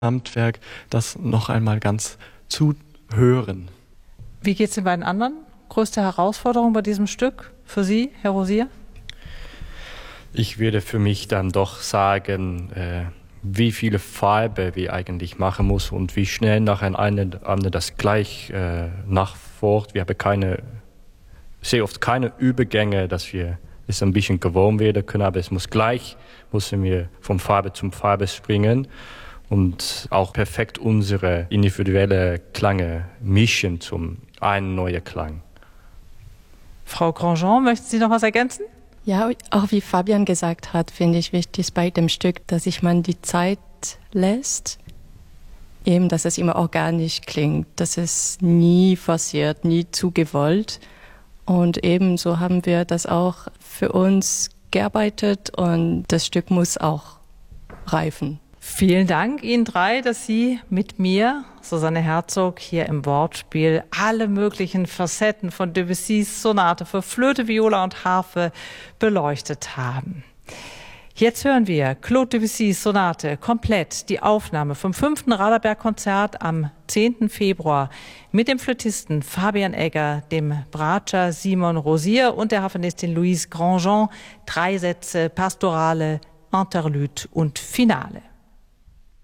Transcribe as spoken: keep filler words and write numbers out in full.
Handwerk, das noch einmal ganz zu hören. Wie geht es den beiden anderen? Größte Herausforderung bei diesem Stück für Sie, Herr Rosier? Ich würde für mich dann doch sagen, äh, wie viele Farbe wir eigentlich machen müssen und wie schnell nacheinander das gleich äh, nachfolgt. Wir haben keine, sehr oft keine Übergänge, dass wir es ein bisschen gewohnt werden können, aber es muss gleich, müssen wir von Farbe zu Farbe springen und auch perfekt unsere individuelle Klänge mischen zum einen neuen Klang. Frau Grandjean, möchten Sie noch was ergänzen? Ja, auch wie Fabian gesagt hat, finde ich wichtig bei dem Stück, dass sich man die Zeit lässt, eben, dass es immer organisch klingt, dass es nie forciert, nie zu gewollt. Und ebenso haben wir das auch für uns gearbeitet und das Stück muss auch reifen. Vielen Dank Ihnen drei, dass Sie mit mir, Susanne Herzog, hier im Wortspiel alle möglichen Facetten von Debussys Sonate für Flöte, Viola und Harfe beleuchtet haben. Jetzt hören wir Claude Debussys Sonate komplett, die Aufnahme vom fünften Raderberg-Konzert am zehnten Februar mit dem Flötisten Fabian Egger, dem Bratscher Simon Rosier und der Harfenistin Louise Grandjean. Drei Sätze, Pastorale, Interlude und Finale.